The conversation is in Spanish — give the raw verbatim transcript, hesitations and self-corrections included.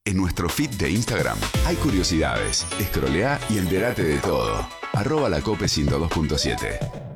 En nuestro feed de Instagram hay curiosidades. Escrolea y entérate de todo. Arroba la cope ciento dos punto siete.